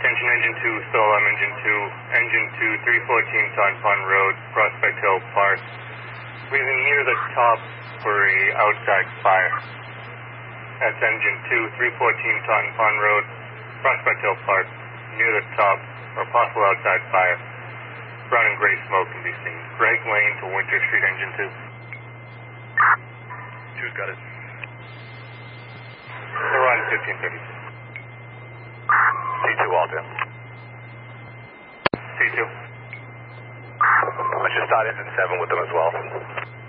Attention engine 2, Solam engine 2, engine 2, 314 Taunton Pond Road, Prospect Hill Park. Leaving near the top for a outside fire. That's engine 2, 314 Taunton Pond Road, Prospect Hill Park, near the top for possible outside fire. Brown and gray smoke can be seen. Greg Lane to Winter Street, engine 2. 2's got it. We're on 1536. C2 all down. C2. I just started engine 7 with them as well.